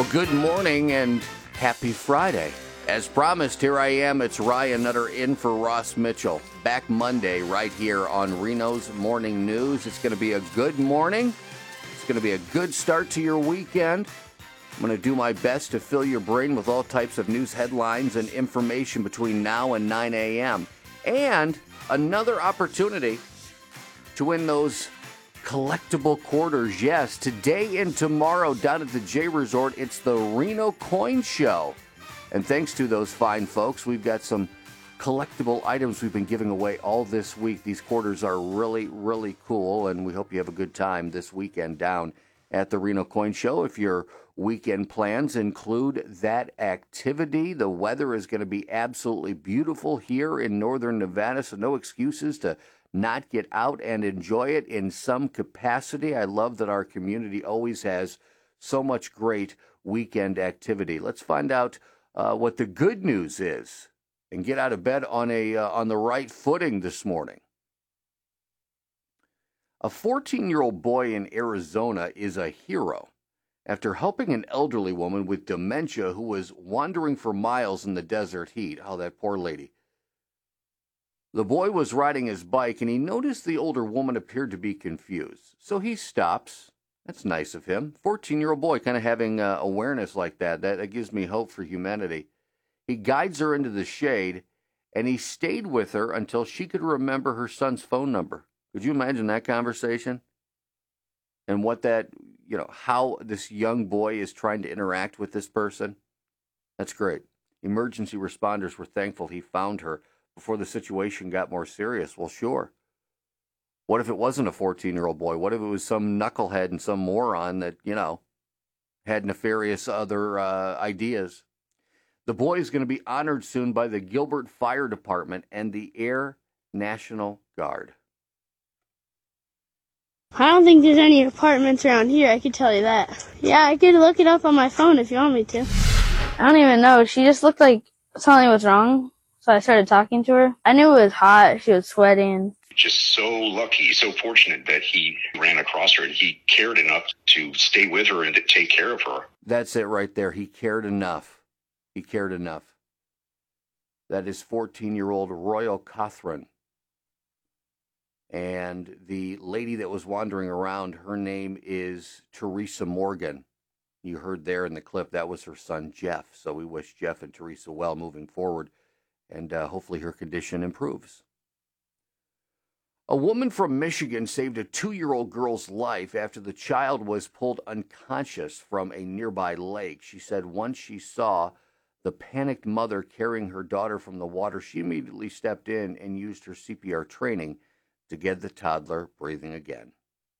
Well, good morning and happy Friday. As promised, here I am. It's Ryan Nutter in for Ross Mitchell. Back Monday right here on Reno's Morning News. It's going to be a good morning. It's going to be a good start to your weekend. I'm going to do my best to fill your brain with all types of news headlines and information between now and 9 a.m. And another opportunity to win those collectible quarters. Yes, today and tomorrow down at the J Resort, it's the Reno Coin Show. And thanks to those fine folks, we've got some collectible items we've been giving away all this week. These quarters are really, really cool, and we hope you have a good time this weekend down at the Reno Coin Show. If your weekend plans include that activity, the weather is going to be absolutely beautiful here in northern Nevada, so no excuses to not get out and enjoy it in some capacity. I love that our community always has so much great weekend activity. Let's find out what the good news is and get out of bed on the right footing this morning. A 14-year-old boy in Arizona is a hero after helping an elderly woman with dementia who was wandering for miles in the desert heat. Oh, that poor lady. The boy was riding his bike, and he noticed the older woman appeared to be confused. So he stops. That's nice of him. 14-year-old boy kind of having awareness like that. That gives me hope for humanity. He guides her into the shade, and he stayed with her until she could remember her son's phone number. Could you imagine that conversation? And what that, how this young boy is trying to interact with this person? That's great. Emergency responders were thankful he found her before the situation got more serious. Well, sure. What if it wasn't a 14-year-old boy? What if it was some knucklehead and some moron that, had nefarious other ideas? The boy is going to be honored soon by the Gilbert Fire Department and the Air National Guard. I don't think there's any apartments around here, I can tell you that. Yeah, I could look it up on my phone if you want me to. I don't even know. She just looked like something was wrong. So I started talking to her. I knew it was hot. She was sweating. Just so lucky, so fortunate that he ran across her and he cared enough to stay with her and to take care of her. That's it right there. He cared enough. He cared enough. That is 14-year-old Royal Cothran. And the lady that was wandering around, her name is Teresa Morgan. You heard there in the clip, that was her son, Jeff. So we wish Jeff and Teresa well moving forward. And hopefully her condition improves. A woman from Michigan saved a 2-year-old girl's life after the child was pulled unconscious from a nearby lake. She said once she saw the panicked mother carrying her daughter from the water, she immediately stepped in and used her CPR training to get the toddler breathing again.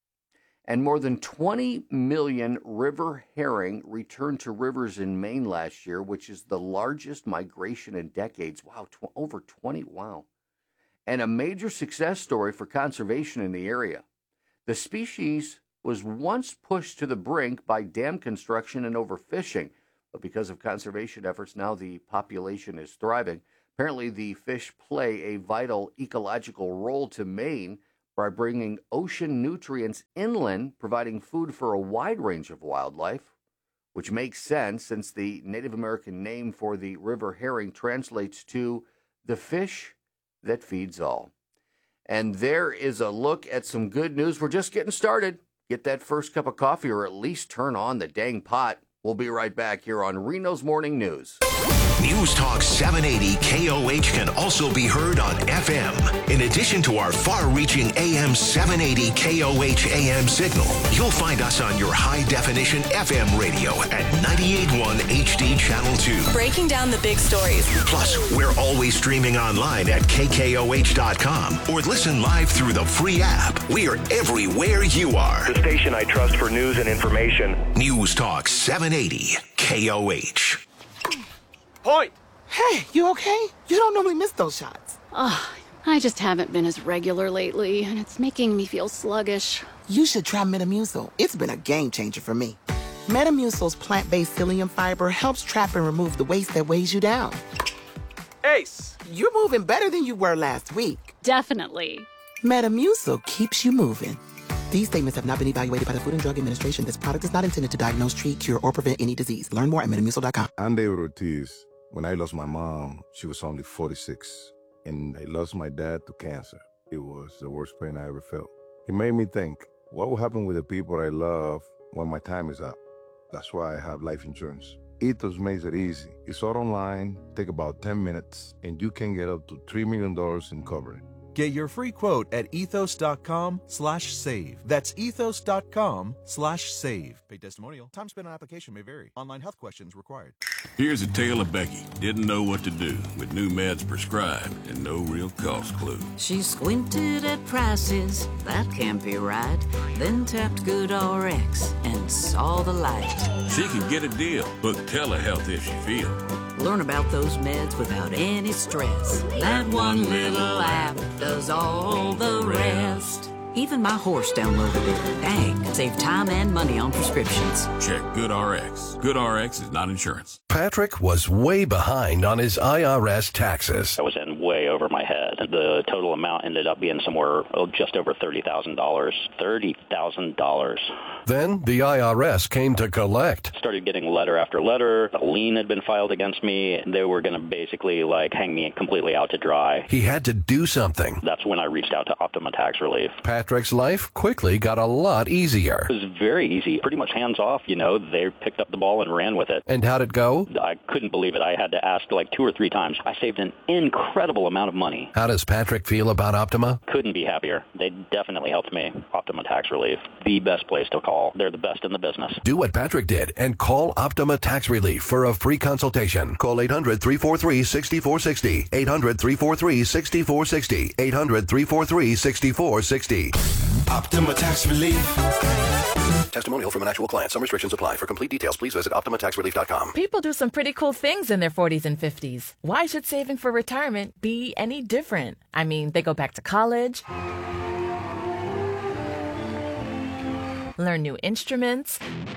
And more than 20 million river herring returned to rivers in Maine last year, which is the largest migration in decades. Wow, over 20, wow. And a major success story for conservation in the area. The species was once pushed to the brink by dam construction and overfishing, but because of conservation efforts, now the population is thriving. Apparently, the fish play a vital ecological role to Maine by bringing ocean nutrients inland, providing food for a wide range of wildlife, which makes sense since the Native American name for the river herring translates to the fish that feeds all. And there is a look at some good news. We're just getting started. Get that first cup of coffee or at least turn on the dang pot. We'll be right back here on Reno's Morning News. News Talk 780 KOH can also be heard on FM. In addition to our far-reaching AM 780 KOH AM signal, you'll find us on your high-definition FM radio at 98.1 HD Channel 2. Breaking down the big stories. Plus, we're always streaming online at KKOH.com or listen live through the free app. We're everywhere you are. The station I trust for news and information. News Talk 780 KOH. Point! Hey, you okay? You don't normally miss those shots. I just haven't been as regular lately, and it's making me feel sluggish. You should try Metamucil. It's been a game changer for me. Metamucil's plant-based psyllium fiber helps trap and remove the waste that weighs you down. Ace! You're moving better than you were last week. Definitely. Metamucil keeps you moving. These statements have not been evaluated by the Food and Drug Administration. This product is not intended to diagnose, treat, cure, or prevent any disease. Learn more at Metamucil.com. I'm David Ortiz. When I lost my mom, she was only 46, and I lost my dad to cancer. It was the worst pain I ever felt. It made me think, what will happen with the people I love when my time is up? That's why I have life insurance. Ethos makes it easy. It's all online, take about 10 minutes, and you can get up to $3 million in coverage. Get your free quote at ethos.com/save. That's ethos.com/save. Paid testimonial. Time spent on application may vary. Online health questions required. Here's a tale of Becky. Didn't know what to do with new meds prescribed and no real cost clue. She squinted at prices, that can't be right. Then tapped GoodRx and saw the light. She can get a deal. Book telehealth if she feels. Learn about those meds without any stress. That one little app does all the rest. Even my horse downloaded it. Dang, save time and money on prescriptions. Check GoodRx. GoodRx is not insurance. Patrick was way behind on his IRS taxes. I was in way over my head. The total amount ended up being somewhere just over $30,000. $30,000. Then the IRS came to collect. Started getting letter after letter. A lien had been filed against me. They were going to basically hang me completely out to dry. He had to do something. That's when I reached out to Optima Tax Relief. Patrick's life quickly got a lot easier. It was very easy, pretty much hands off. They picked up the ball and ran with it. And how'd it go? I couldn't believe it. I had to ask 2 or 3 times. I saved an incredible amount of money. How does Patrick feel about Optima? Couldn't be happier. They definitely helped me. Optima Tax Relief, the best place to call. They're the best in the business. Do what Patrick did and call Optima Tax Relief for a free consultation. Call 800-343-6460. 800-343-6460. 800-343-6460. Optima Tax Relief. Testimonial from an actual client. Some restrictions apply. For complete details, please visit OptimaTaxRelief.com. People do some pretty cool things in their 40s and 50s. Why should saving for retirement be any different? I mean, they go back to college, learn new instruments,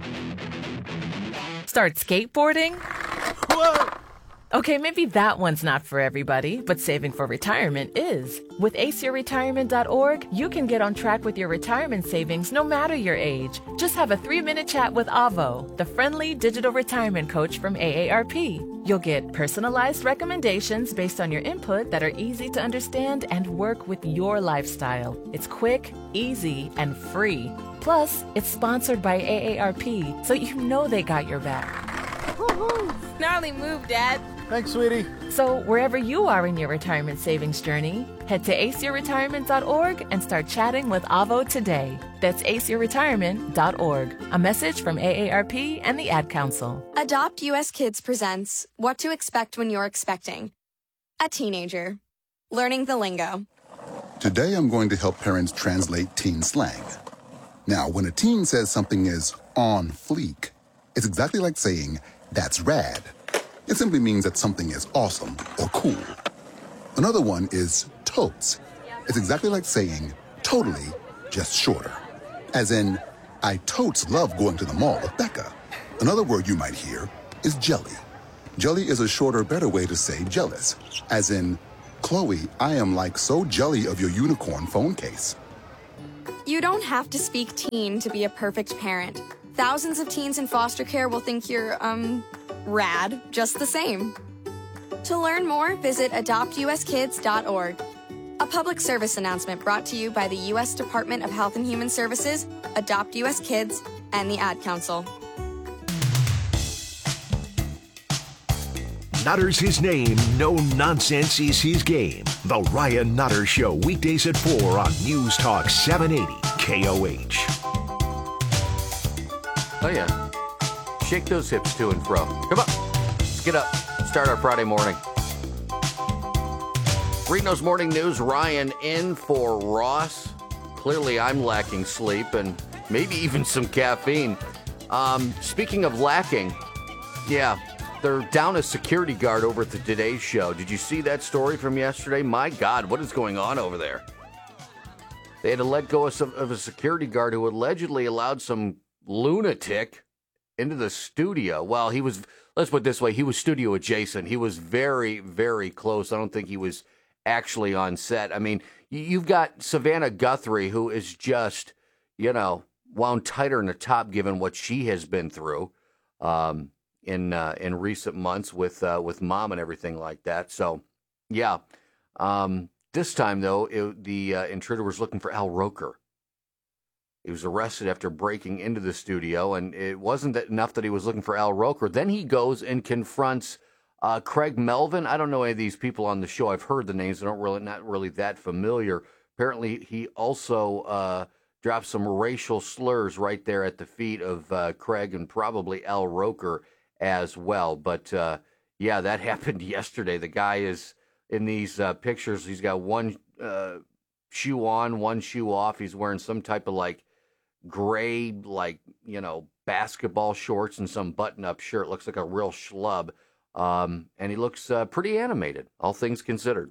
start skateboarding. Whoa! Okay, maybe that one's not for everybody, but saving for retirement is. With aceyourretirement.org, you can get on track with your retirement savings no matter your age. Just have a 3-minute chat with Avo, the friendly digital retirement coach from AARP. You'll get personalized recommendations based on your input that are easy to understand and work with your lifestyle. It's quick, easy, and free. Plus, it's sponsored by AARP, so you know they got your back. Woohoo! Gnarly move, Dad. Thanks, sweetie. So wherever you are in your retirement savings journey, head to aceyourretirement.org and start chatting with Avo today. That's aceyourretirement.org. A message from AARP and the Ad Council. Adopt US Kids presents What to Expect When You're Expecting. A teenager. Learning the lingo. Today I'm going to help parents translate teen slang. Now, when a teen says something is on fleek, it's exactly like saying, that's rad. It simply means that something is awesome or cool. Another one is totes. It's exactly like saying totally, just shorter. As in, I totes love going to the mall with Becca. Another word you might hear is jelly. Jelly is a shorter, better way to say jealous. As in, Chloe, I am so jelly of your unicorn phone case. You don't have to speak teen to be a perfect parent. Thousands of teens in foster care will think you're, rad just the same. To learn more, visit adoptuskids.org. A public service announcement brought to you by the U.S. Department of Health and Human Services, Adopt U.S. Kids, and the Ad Council. Nutter's his name, no nonsense is his game. The Ryan Nutter Show, weekdays at 4 on News Talk 780 KOH. Oh, yeah. Shake those hips to and fro. Come on. Let's get up. Start our Friday morning. Reno's Morning News. Ryan in for Ross. Clearly, I'm lacking sleep and maybe even some caffeine. Speaking of lacking, yeah, they're down a security guard over at the Today Show. Did you see that story from yesterday? My God, what is going on over there? They had to let go of a security guard who allegedly allowed some lunatic into the studio. Well, he was, let's put it this way, he was studio adjacent. He was very, very close. I don't think he was actually on set. I mean, you've got Savannah Guthrie, who is just, wound tighter in the top given what she has been through in recent months with mom and everything like that. So, yeah. This time, though, the intruder was looking for Al Roker. He was arrested after breaking into the studio, and it wasn't enough that he was looking for Al Roker. Then he goes and confronts Craig Melvin. I don't know any of these people on the show. I've heard the names. They're not really that familiar. Apparently, he also dropped some racial slurs right there at the feet of Craig and probably Al Roker as well. But, yeah, that happened yesterday. The guy is in these pictures. He's got one shoe on, one shoe off. He's wearing some type of, gray, basketball shorts and some button-up shirt. Looks like a real schlub. And he looks pretty animated, all things considered.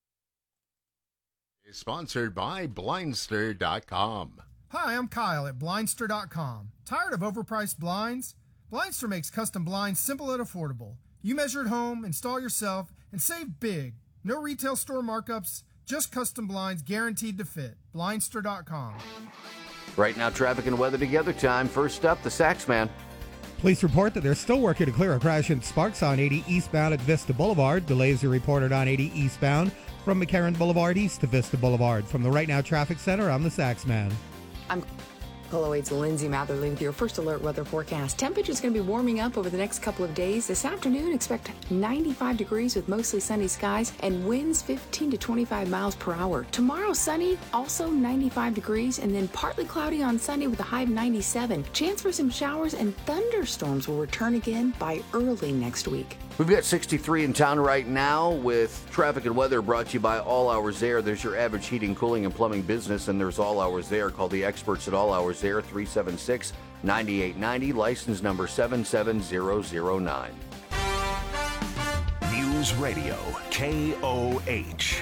Sponsored by Blindster.com. Hi, I'm Kyle at Blindster.com. Tired of overpriced blinds? Blindster makes custom blinds simple and affordable. You measure at home, install yourself, and save big. No retail store markups, just custom blinds guaranteed to fit. Blindster.com. Right now, traffic and weather together time. First up, the Saxman. Police report that they're still working to clear a crash in Sparks on 80 eastbound at Vista Boulevard. Delays are reported on 80 eastbound from McCarran Boulevard east to Vista Boulevard. From the Right Now Traffic Center, I'm the Saxman. I'm KOLO8's Lindsay Matherly with your first alert weather forecast. Temperatures going to be warming up over the next couple of days. This afternoon, expect 95 degrees with mostly sunny skies and winds 15 to 25 miles per hour. Tomorrow, sunny, also 95 degrees, and then partly cloudy on Sunday with a high of 97. Chance for some showers and thunderstorms will return again by early next week. We've got 63 in town right now with traffic and weather brought to you by All Hours Air. There's your average heating, cooling, and plumbing business, and there's All Hours Air. Call the experts at All Hours Air, 376-9890, license number 77009. News Radio, KOH.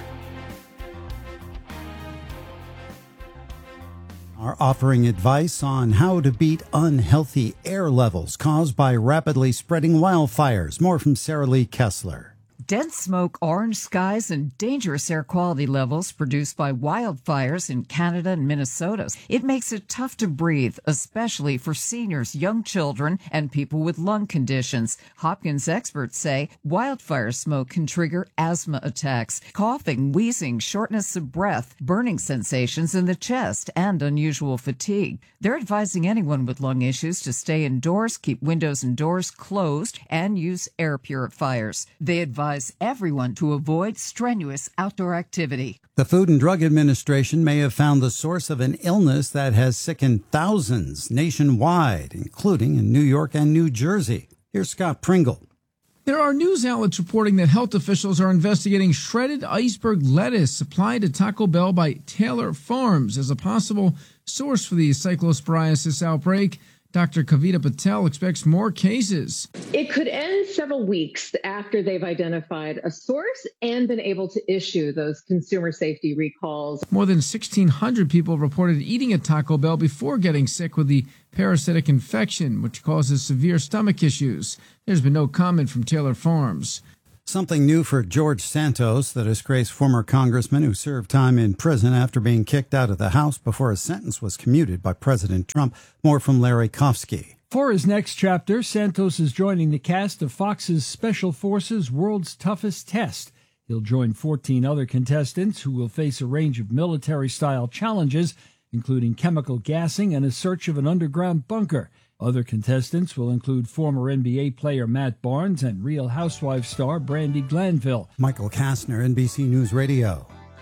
Are offering advice on how to beat unhealthy air levels caused by rapidly spreading wildfires. More from Sarah Lee Kessler. Dense smoke, orange skies, and dangerous air quality levels produced by wildfires in Canada and Minnesota. It makes it tough to breathe, especially for seniors, young children, and people with lung conditions. Hopkins experts say wildfire smoke can trigger asthma attacks, coughing, wheezing, shortness of breath, burning sensations in the chest, and unusual fatigue. They're advising anyone with lung issues to stay indoors, keep windows and doors closed, and use air purifiers. They advise everyone to avoid strenuous outdoor activity. The Food and Drug Administration may have found the source of an illness that has sickened thousands nationwide, including in New York and New Jersey. Here's Scott Pringle. There are news outlets reporting that health officials are investigating shredded iceberg lettuce supplied to Taco Bell by Taylor Farms as a possible source for the cyclosporiasis outbreak. Dr. Kavita Patel expects more cases. It could end several weeks after they've identified a source and been able to issue those consumer safety recalls. More than 1,600 people reported eating at Taco Bell before getting sick with the parasitic infection, which causes severe stomach issues. There's been no comment from Taylor Farms. Something new for George Santos, the disgraced former congressman who served time in prison after being kicked out of the House before his sentence was commuted by President Trump. More from Larry Kofsky. For his next chapter, Santos is joining the cast of Fox's Special Forces World's Toughest Test. He'll join 14 other contestants who will face a range of military-style challenges, including chemical gassing and a search of an underground bunker. Other contestants will include former NBA player Matt Barnes and Real Housewives star Brandi Glanville. Michael Kastner, NBC News Radio.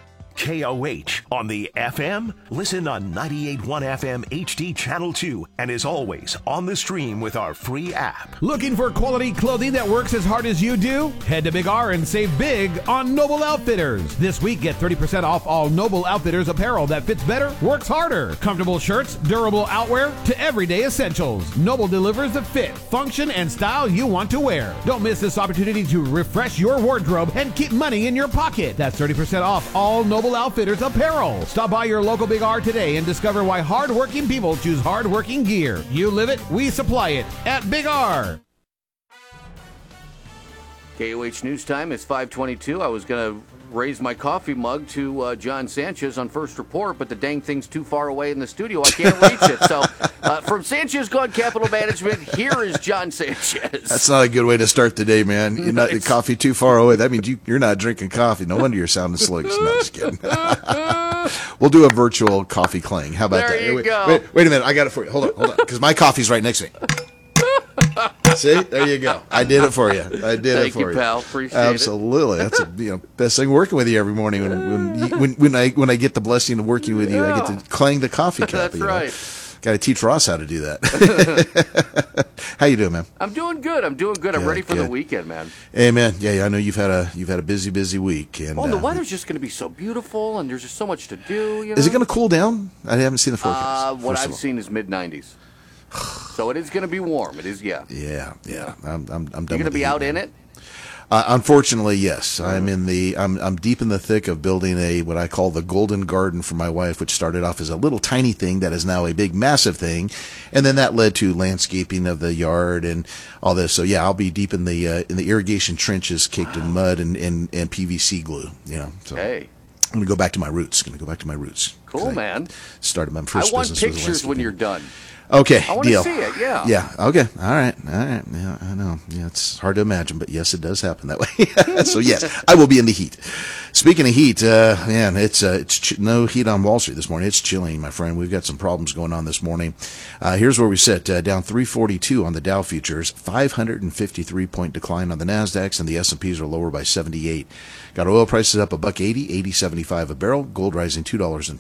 KOH on the FM. Listen on 98.1 FM HD Channel 2 and as always on the stream with our free app. Looking for quality clothing that works as hard as you do? Head to Big R and save big on Noble Outfitters. This week, get 30% off all Noble Outfitters apparel that fits better, works harder. Comfortable shirts, durable outwear to everyday essentials. Noble delivers the fit, function, and style you want to wear. Don't miss this opportunity to refresh your wardrobe and keep money in your pocket. That's 30% off all Noble Outfitters apparel. Stop by your local Big R today and discover why hardworking people choose hardworking gear. You live it, we supply it at Big R. KOH News Time is 5:22. I was going to raise my coffee mug to John Sanchez on First Report, but the dang thing's too far away in the studio. I can't reach it. So from Sanchez Gone Capital Management, here is John Sanchez. That's not a good way to start the day, man. You're not the coffee too far away. That means you're not drinking coffee. No wonder you're sounding slick. No, just kidding. We'll do a virtual coffee clang. How about there that? You go. Wait a minute. I got it for you. Hold on. Because my coffee's right next to me. See, there you go. I did it for you. Thank you, pal. Appreciate Absolutely. it. That's the best thing working with you every morning. When I get the blessing of working with you, I get to clang the coffee cup. That's right. Got to teach Ross how to do that. How you doing, man? I'm doing good. I'm ready for the weekend, man. Hey, man. Yeah, I know you've had a busy week. And the weather's just going to be so beautiful, and there's just so much to do. You know? Is it going to cool down? I haven't seen the forecast. What I've seen is mid-90s. So it is going to be warm. It is, yeah. Yeah. I'm done. You're going to be out in it? Unfortunately, yes. I'm deep in the thick of building what I call the golden garden for my wife, which started off as a little tiny thing that is now a big, massive thing, and then that led to landscaping of the yard and all this. So yeah, I'll be deep in the irrigation trenches, caked in mud and PVC glue. You know. So. Hey. I'm gonna go back to my roots. Cool, man. Started my first. I want business pictures when you're done. Okay, I want deal. to see it, yeah. Yeah, okay, all right. Yeah, I know. Yeah, it's hard to imagine, but yes, it does happen that way. So yes, I will be in the heat. Speaking of heat, man, it's no heat on Wall Street this morning. It's chilling, my friend. We've got some problems going on this morning. Here's where we sit, down 342 on the Dow futures, 553-point decline on the NASDAQs, and the S&Ps are lower by 78. Got oil prices up $1.80, $80.75 a barrel. Gold rising $2.20,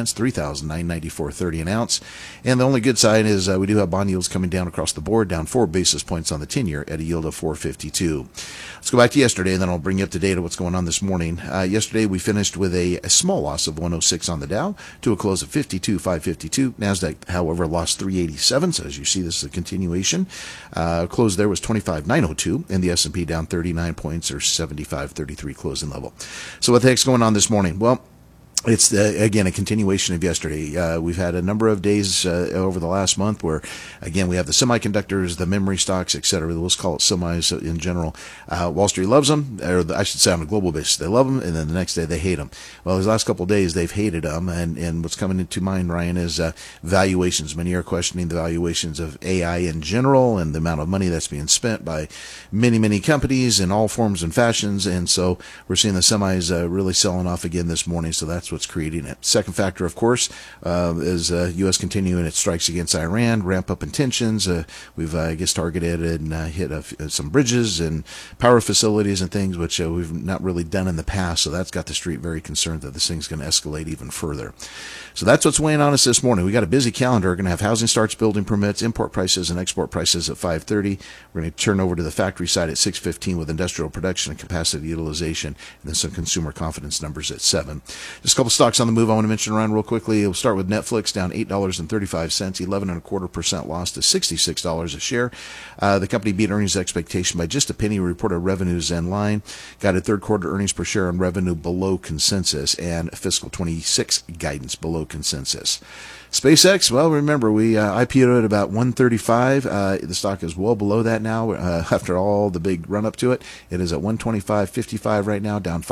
$3,994.30 an ounce. And the only good side is we do have bond yields coming down across the board, down 4 basis points on the 10-year at a yield of 4.52. Let's go back to yesterday, and then I'll bring you up to date on what's going on this morning. Yesterday, we finished with a small loss of 106 on the Dow to a close of 52,552. NASDAQ, however, lost 387. So as you see, this is a continuation. Close there was 25,902, and the S&P down 39 points, or 75.33 closing level. So what the heck's going on this morning? Well, it's, again, a continuation of yesterday. We've had a number of days over the last month where, again, we have the semiconductors, the memory stocks, et cetera. Let's call it semis in general. Wall Street loves them, or I should say on a global basis. They love them, and then the next day they hate them. Well, these last couple of days they've hated them, and what's coming into mind, Ryan, is valuations. Many are questioning the valuations of AI in general and the amount of money that's being spent by many companies in all forms and fashions, and so we're seeing the semis really selling off again this morning, so that's what's creating it. Second factor, of course, is U.S. continuing its strikes against Iran, ramp up in tensions. We've, I guess, targeted and hit some bridges and power facilities and things, which we've not really done in the past, so that's got the street very concerned that this thing's going to escalate even further. So that's what's weighing on us this morning. We got a busy calendar. We're going to have housing starts, building permits, import prices, and export prices at 5:30. We're going to turn over to the factory side at 6:15 with industrial production and capacity utilization, and then some consumer confidence numbers at 7. Just a couple stocks on the move I want to mention around real quickly. We'll start with Netflix, down $8.35, 11.25% loss to $66 a share. The company beat earnings expectation by just a penny. Reported revenues in line. Got a third quarter earnings per share on revenue below consensus, and fiscal 26 guidance below consensus. SpaceX, well, remember, we IPO'd at about $135. The stock is well below that now after all the big run-up to it. It is at $125.55 right now, down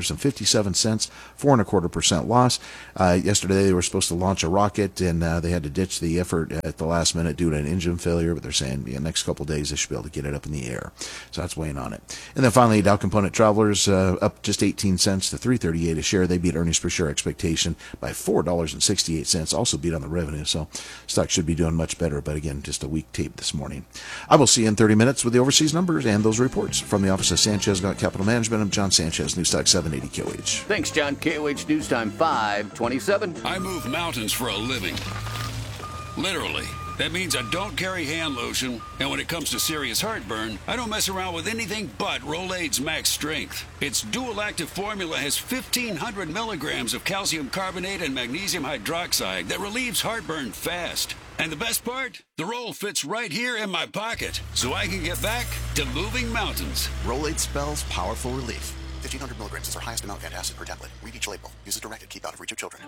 $5.57, 4.25% loss. Yesterday, they were supposed to launch a rocket, and they had to ditch the effort at the last minute due to an engine failure, but they're saying next couple of days they should be able to get it up in the air. So that's weighing on it. And then finally, Dow Component Travelers up just 18 cents to $3.38 a share. They beat earnings per share expectation by $4.68, also beat on the revenue, so stock should be doing much better, but again, just a weak tape this morning. I will see you in 30 minutes with the overseas numbers and those reports. From the office of Sanchez Gaunt Capital Management, I'm John Sanchez, Newstalk 780 KOH. Thanks, John. KOH News Time 5:27. I move mountains for a living. Literally. That means I don't carry hand lotion, and when it comes to serious heartburn, I don't mess around with anything but Rolaids Max Strength. Its dual-active formula has 1,500 milligrams of calcium carbonate and magnesium hydroxide that relieves heartburn fast. And the best part? The roll fits right here in my pocket, so I can get back to moving mountains. Rolaids spells powerful relief. 1,500 milligrams is our highest amount of antacid per tablet. Read each label. Use as directed. Keep out of reach of children.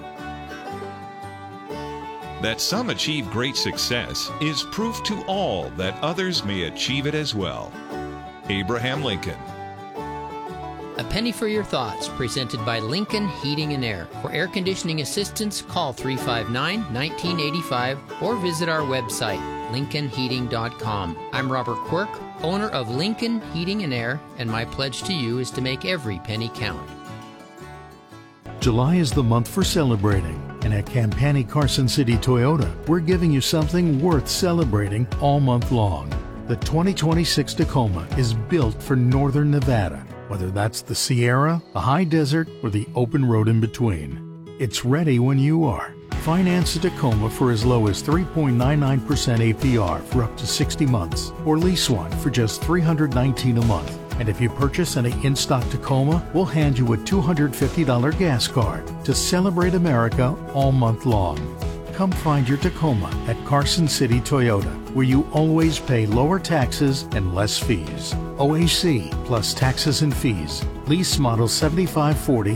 That some achieve great success is proof to all that others may achieve it as well. Abraham Lincoln. A penny for your thoughts, presented by Lincoln Heating and Air. For air conditioning assistance, call 359-1985 or visit our website, lincolnheating.com. I'm Robert Quirk, owner of Lincoln Heating and Air, and my pledge to you is to make every penny count. July is the month for celebrating, and at Campani Carson City Toyota, we're giving you something worth celebrating all month long. The 2026 Tacoma is built for Northern Nevada, whether that's the Sierra, the high desert, or the open road in between. It's ready when you are. Finance a Tacoma for as low as 3.99% APR for up to 60 months, or lease one for just $319 a month. And if you purchase any in-stock Tacoma, we'll hand you a $250 gas card to celebrate America all month long. Come find your Tacoma at Carson City Toyota, where you always pay lower taxes and less fees. OAC plus taxes and fees. Lease model 7540,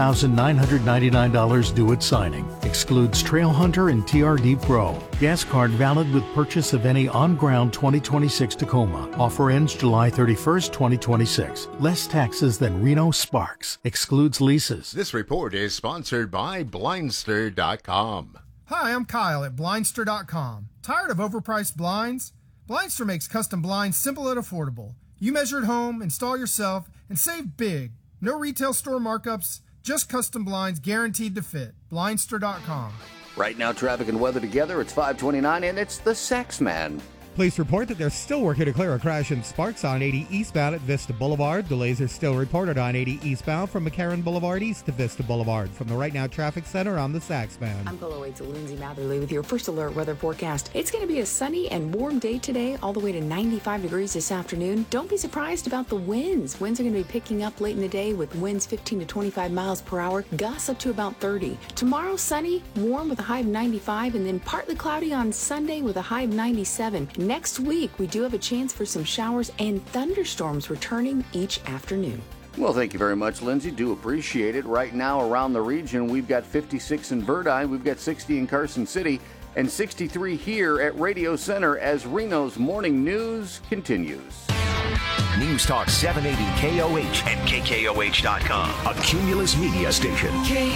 $3,999 due at signing. Excludes Trail Hunter and TRD Pro. Gas card valid with purchase of any on-ground 2026 Tacoma. Offer ends July 31st, 2026. Less taxes than Reno Sparks. Excludes leases. This report is sponsored by Blindster.com. Hi, I'm Kyle at Blindster.com. Tired of overpriced blinds? Blindster makes custom blinds simple and affordable. You measure at home, install yourself, and save big. No retail store markups, just custom blinds guaranteed to fit. Blindster.com. Right now, traffic and weather together. It's 5:29, and it's the Sex Man. Police report that they're still working to clear a crash in Sparks on 80 eastbound at Vista Boulevard. Delays are still reported on 80 eastbound from McCarran Boulevard east to Vista Boulevard. From the Right Now Traffic Center, I'm the Saxman. I'm Polo 8's Lindsay Matherly with your first alert weather forecast. It's going to be a sunny and warm day today, all the way to 95 degrees this afternoon. Don't be surprised about the winds. Winds are going to be picking up late in the day with winds 15 to 25 miles per hour, gusts up to about 30. Tomorrow, sunny, warm with a high of 95, and then partly cloudy on Sunday with a high of 97. Next week, we do have a chance for some showers and thunderstorms returning each afternoon. Well, thank you very much, Lindsay. Do appreciate it. Right now, around the region, we've got 56 in Verdi, we've got 60 in Carson City, and 63 here at Radio Center as Reno's Morning News continues. News Talk 780 KOH and KKOH.com, a Cumulus media station.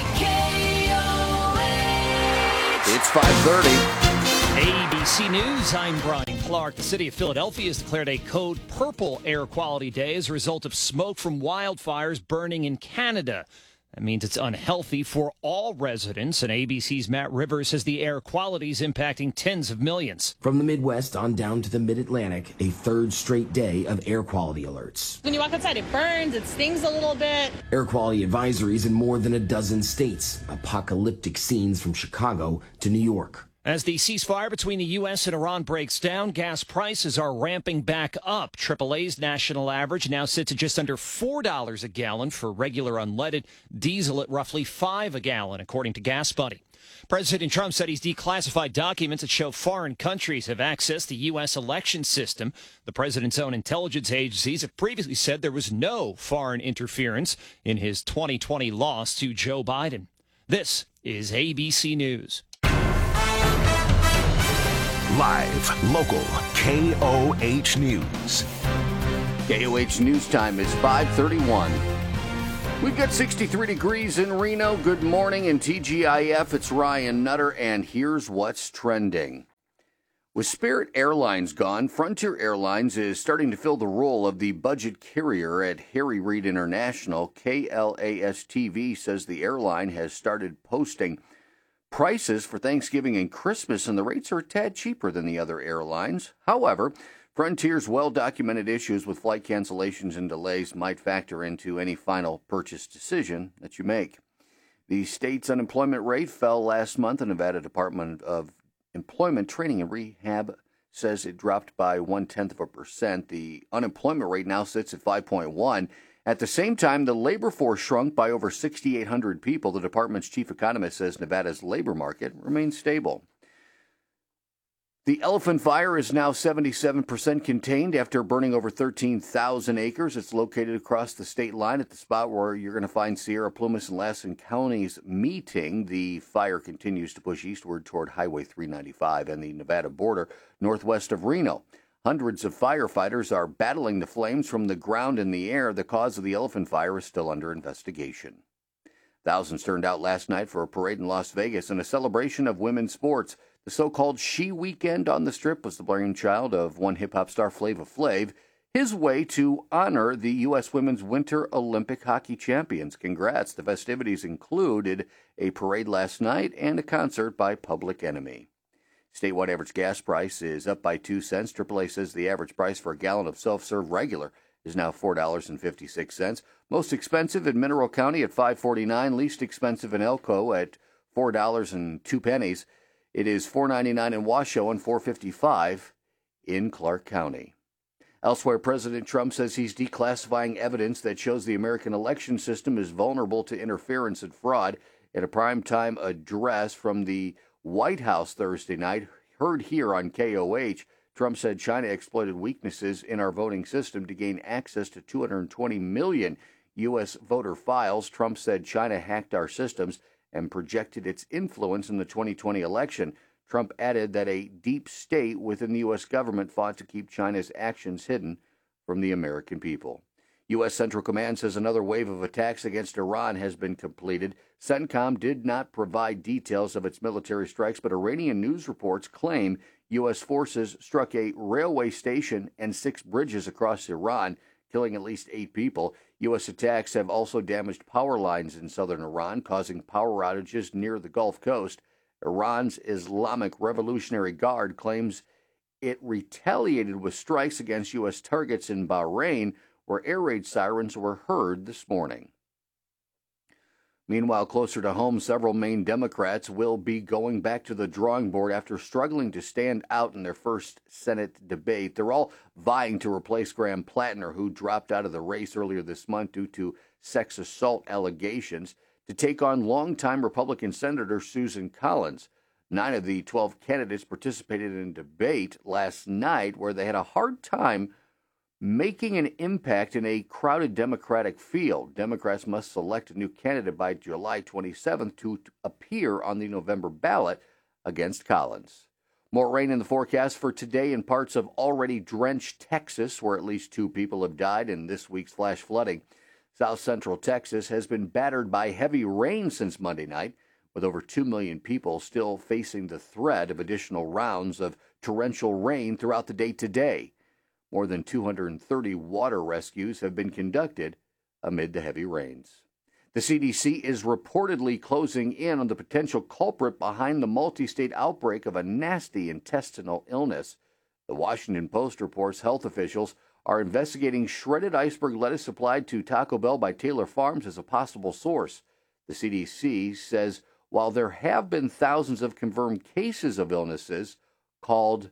KKOH. It's 5:30. ABC News, I'm Brian Clark. The city of Philadelphia has declared a code purple air quality day as a result of smoke from wildfires burning in Canada. That means it's unhealthy for all residents, and ABC's Matt Rivers says the air quality is impacting tens of millions. From the Midwest on down to the Mid-Atlantic, a third straight day of air quality alerts. When you walk outside, it burns, it stings a little bit. Air quality advisories in more than a dozen states. Apocalyptic scenes from Chicago to New York. As the ceasefire between the U.S. and Iran breaks down, gas prices are ramping back up. AAA's national average now sits at just under $4 a gallon for regular unleaded, diesel at roughly $5 a gallon, according to Gas Buddy. President Trump said he's declassified documents that show foreign countries have accessed the U.S. election system. The president's own intelligence agencies have previously said there was no foreign interference in his 2020 loss to Joe Biden. This is ABC News. Live, local, KOH News. KOH News Time is 5:31. We've got 63 degrees in Reno. Good morning. In TGIF, it's Ryan Nutter, and here's what's trending. With Spirit Airlines gone, Frontier Airlines is starting to fill the role of the budget carrier at Harry Reid International. KLAS-TV says the airline has started posting prices for Thanksgiving and Christmas, and the rates are a tad cheaper than the other airlines. However, Frontier's well-documented issues with flight cancellations and delays might factor into any final purchase decision that you make. The state's unemployment rate fell last month. The Nevada Department of Employment, Training, and Rehab says it dropped by 0.1%. The unemployment rate now sits at 5.1%. At the same time, the labor force shrunk by over 6,800 people. The department's chief economist says Nevada's labor market remains stable. The Elephant Fire is now 77% contained after burning over 13,000 acres. It's located across the state line at the spot where you're going to find Sierra, Plumas, and Lassen counties meeting. The fire continues to push eastward toward Highway 395 and the Nevada border northwest of Reno. Hundreds of firefighters are battling the flames from the ground and the air. The cause of the elephant fire is still under investigation. Thousands turned out last night for a parade in Las Vegas in a celebration of women's sports. The so-called She Weekend on the Strip was the brainchild of one hip-hop star, Flava Flav, his way to honor the U.S. Women's Winter Olympic hockey champions. Congrats. The festivities included a parade last night and a concert by Public Enemy. Statewide average gas price is up by 2 cents. AAA says the average price for a gallon of self-serve regular is now $4.56. Most expensive in Mineral County at $5.49. Least expensive in Elko at $4.02. It is $4.99 in Washoe and $4.55 in Clark County. Elsewhere, President Trump says he's declassifying evidence that shows the American election system is vulnerable to interference and fraud. At a primetime address from the White House Thursday night, heard here on KOH, Trump said China exploited weaknesses in our voting system to gain access to 220 million U.S. voter files. Trump said China hacked our systems and projected its influence in the 2020 election. Trump added that a deep state within the U.S. government fought to keep China's actions hidden from the American people. U.S. Central Command says another wave of attacks against Iran has been completed. CENTCOM did not provide details of its military strikes, but Iranian news reports claim U.S. forces struck a railway station and 6 bridges across Iran, killing at least 8 people. U.S. attacks have also damaged power lines in southern Iran, causing power outages near the Gulf Coast. Iran's Islamic Revolutionary Guard claims it retaliated with strikes against U.S. targets in Bahrain, where air raid sirens were heard this morning. Meanwhile, closer to home, several Maine Democrats will be going back to the drawing board after struggling to stand out in their first Senate debate. They're all vying to replace Graham Plattner, who dropped out of the race earlier this month due to sex assault allegations, to take on longtime Republican Senator Susan Collins. 9 of the 12 candidates participated in a debate last night where they had a hard time making an impact in a crowded Democratic field. Democrats must select a new candidate by July 27th to appear on the November ballot against Collins. More rain in the forecast for today in parts of already drenched Texas, where at least 2 people have died in this week's flash flooding. South Central Texas has been battered by heavy rain since Monday night, with over 2 million people still facing the threat of additional rounds of torrential rain throughout the day today. More than 230 water rescues have been conducted amid the heavy rains. The CDC is reportedly closing in on the potential culprit behind the multi-state outbreak of a nasty intestinal illness. The Washington Post reports health officials are investigating shredded iceberg lettuce supplied to Taco Bell by Taylor Farms as a possible source. The CDC says while there have been thousands of confirmed cases of illnesses called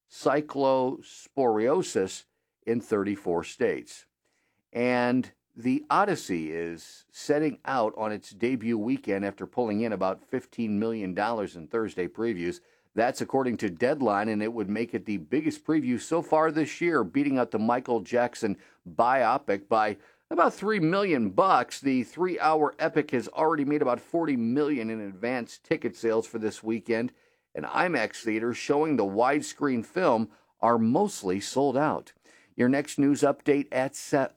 cyclosporiosis in 34 states. And the Odyssey is setting out on its debut weekend after pulling in about $15 million in Thursday previews. That's according to Deadline, and it would make it the biggest preview so far this year, beating out the Michael Jackson biopic by about $3 million. The 3-hour epic has already made about $40 million in advance ticket sales for this weekend, and IMAX theaters showing the widescreen film are mostly sold out. Your next news update at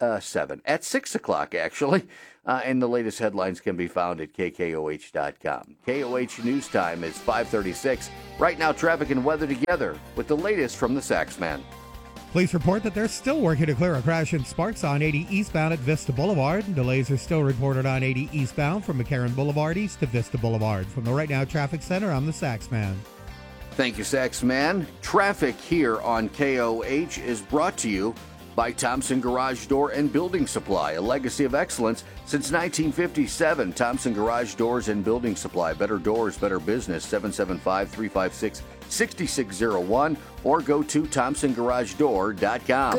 6 o'clock, actually. And the latest headlines can be found at KKOH.com. KOH News Time is 5:36. Right now, traffic and weather together with the latest from the Saxman. Police report that they're still working to clear a crash in Sparks on 80 eastbound at Vista Boulevard. Delays are still reported on 80 eastbound from McCarran Boulevard east to Vista Boulevard. From the Right Now Traffic Center, I'm the Saxman. Thank you, Saxman. Traffic here on KOH is brought to you by Thompson Garage Door and Building Supply, a legacy of excellence since 1957. Thompson Garage Doors and Building Supply. Better doors, better business. 775-356-6601 or go to ThompsonGarageDoor.com.